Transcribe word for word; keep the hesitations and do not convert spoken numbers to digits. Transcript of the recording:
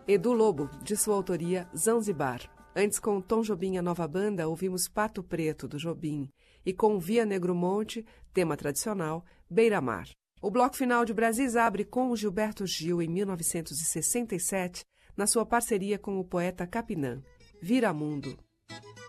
Edu Lobo, de sua autoria, Zanzibar. Antes, com Tom Jobim e a Nova Banda, ouvimos Pato Preto, do Jobim. E com Via Negromonte, tema tradicional, Beira-Mar. O bloco final de Brasis abre com o Gilberto Gil, em mil novecentos e sessenta e sete, na sua parceria com o poeta Capinã, Viramundo.